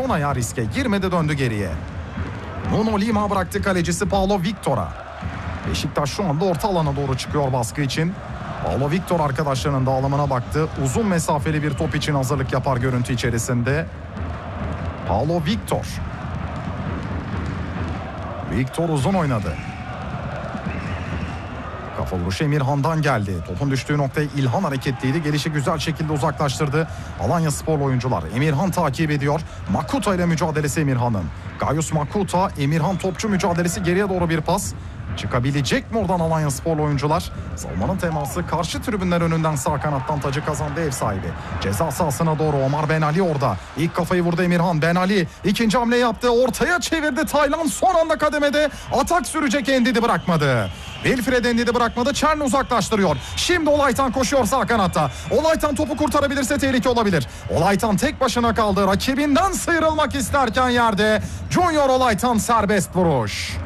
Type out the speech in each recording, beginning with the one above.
Jona'ya riske girmedi, döndü geriye. Nuno Lima bıraktı kalecisi Paulo Victor'a. Beşiktaş şu anda orta alana doğru çıkıyor baskı için. Paulo Victor arkadaşlarının dağılımına baktı. Uzun mesafeli bir top için hazırlık yapar görüntü içerisinde. Paulo Victor. Victor uzun oynadı. Kafa vuruşu Emirhan'dan geldi. Topun düştüğü noktaya İlhan hareketliydi. Gelişi güzel şekilde uzaklaştırdı. Alanyaspor oyuncular. Emirhan takip ediyor. Makuta ile mücadelesi Emirhan'ın. Gayus Makuta, Emirhan topçu mücadelesi, geriye doğru bir pas. Çıkabilecek mi oradan Alanyaspor oyuncular? Savunmanın teması karşı tribünler önünden sağ kanattan tacı kazandı ev sahibi. Ceza sahasına doğru Omar Ben Ali orada. İlk kafayı vurdu Emirhan. Ben Ali ikinci hamle yaptı. Ortaya çevirdi Taylan. Son anda kademede atak sürecek, Endidi bırakmadı. Wilfred Endidi bırakmadı. Çerni uzaklaştırıyor. Şimdi Olaytan koşuyor sağ kanatta. Olaytan topu kurtarabilirse tehlike olabilir. Olaytan tek başına kaldı. Rakibinden sıyrılmak isterken yerde Junior Olaytan serbest vuruş.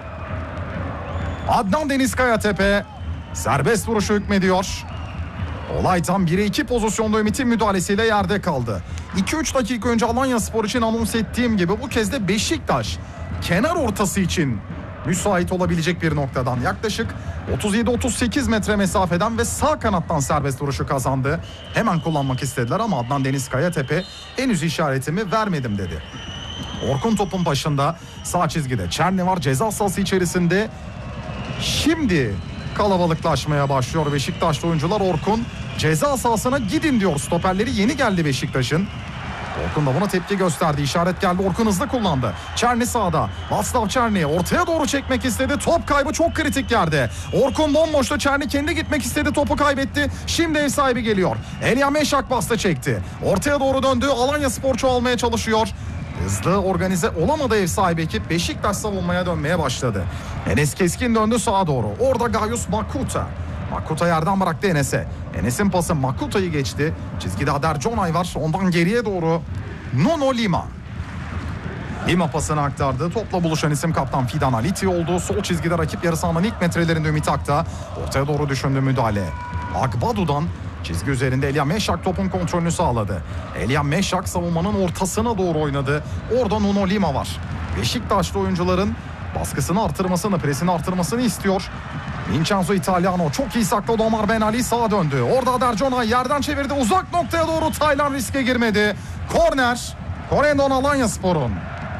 Adnan Deniz Kayatepe serbest vuruşu hükmediyor. Olaytan 1'e 2 pozisyonda Ümit'in müdahalesiyle yerde kaldı. 2-3 dakika önce Alanyaspor için anons ettiğim gibi bu kez de Beşiktaş kenar ortası için müsait olabilecek bir noktadan yaklaşık 37-38 metre mesafeden ve sağ kanattan serbest vuruşu kazandı. Hemen kullanmak istediler ama Adnan Deniz Kayatepe henüz işaretimi vermedim dedi. Orkun topun başında, sağ çizgide Çerni var ceza sahası içerisinde. Şimdi kalabalıklaşmaya başlıyor Beşiktaşlı oyuncular. Orkun ceza sahasına gidin diyor. Stoperleri yeni geldi Beşiktaş'ın. Orkun da buna tepki gösterdi. İşaret geldi. Orkun hızlı kullandı. Çerni sağda. Václav Çerni ortaya doğru çekmek istedi. Top kaybı çok kritik yerde. Orkun bomboşta. Çerni kendi gitmek istedi. Topu kaybetti. Şimdi ev sahibi geliyor. Elia Meşak bastı çekti. Ortaya doğru döndü. Alanyaspor çoğalmaya çalışıyor. Hızlı organize olamadı ev sahibi ekip. Beşiktaş savunmaya dönmeye başladı. Enes Keskin döndü sağa doğru. Orada Gayus Makuta. Makuta yerden bıraktı Enes'e. Enes'in pası Makuta'yı geçti. Çizgide Ader Jonay var. Ondan geriye doğru Nuno Lima. Lima pasını aktardı. Topla buluşan isim kaptan Fidan Aliti oldu. Sol çizgide rakip yarı sahanın ilk metrelerinde Ümit Akta. Ortaya doğru düşündü müdahale. Agbadu'dan çizgi üzerinde Elia Meşak topun kontrolünü sağladı. Elia Meşak savunmanın ortasına doğru oynadı. Orada Nuno Lima var. Beşiktaşlı oyuncuların baskısını artırmasını, presini artırmasını istiyor. Vincenzo Italiano çok iyi sakladı. Omar Ben Ali sağa döndü. Orada Ader Jonay yerden çevirdi. Uzak noktaya doğru Taylan riske girmedi. Korner. Korendon Alanyaspor'un.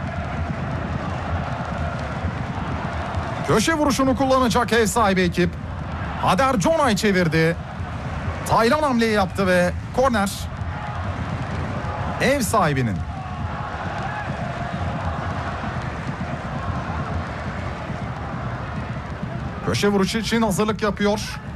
Köşe vuruşunu kullanacak ev sahibi ekip. Ader Jonay çevirdi. Taylan hamleyi yaptı ve korner ev sahibinin. Köşe vuruşu için hazırlık yapıyor.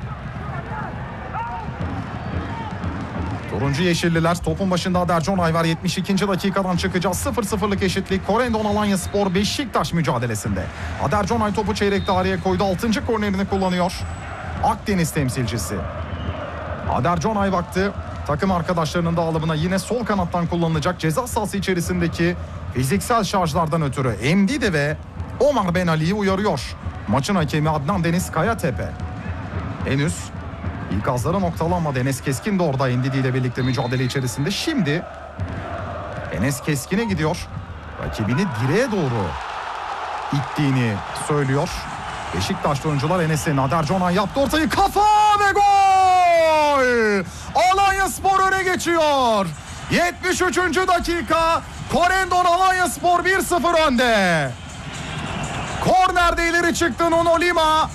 Turuncu yeşilliler topun başında Ader Jonay var. 72. dakikadan çıkacağız. 0-0'lık eşitlik. Korendon Alanyaspor Beşiktaş mücadelesinde. Ader Jonay topu çeyrek daireye koydu. 6. kornerini kullanıyor. Akdeniz temsilcisi. Ader Jonay baktı. Takım arkadaşlarının dağılımına yine sol kanattan kullanılacak ceza sahası içerisindeki fiziksel şarjlardan ötürü Emdidi ve Omar Ben Ali'yi uyarıyor. Maçın hakemi Adnan Deniz Kayatepe. Henüz ikazları noktalanmadı. Enes Keskin de orada Endidi ile birlikte mücadele içerisinde. Şimdi Enes Keskin'e gidiyor. Rakibini direğe doğru ittiğini söylüyor. Beşiktaşlı oyuncular Enes'in. Ader Jonay yaptı ortayı. Kafa ve gol! Alanyaspor öne geçiyor. 73. dakika. Korendon Alanyaspor 1-0 önde. Kornerde ileri çıktı Nuno Lima.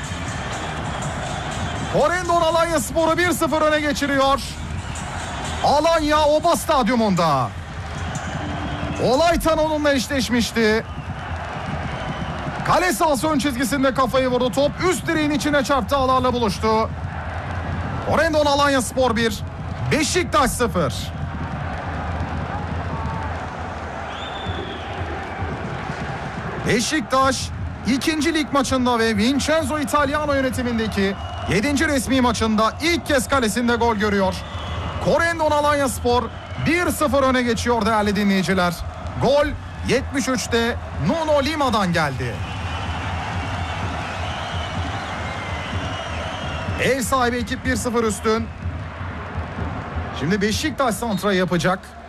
Korendon Alanyaspor'u 1-0 öne geçiriyor. Alanya Oba Stadyumunda. Olaytan onunla eşleşmişti. Kale sahası ön çizgisinde kafayı vurdu. Top üst direğin içine çarptı, ağlarla buluştu. Korendon Alanyaspor 1, Beşiktaş 0. Beşiktaş 2. lig maçında ve Vincenzo Italiano yönetimindeki 7. resmi maçında ilk kez kalesinde gol görüyor. Korendon Alanyaspor 1-0 öne geçiyor değerli dinleyiciler. Gol 73'te Nuno Lima'dan geldi. Ev sahibi ekip 1-0 üstün. Şimdi Beşiktaş santra yapacak.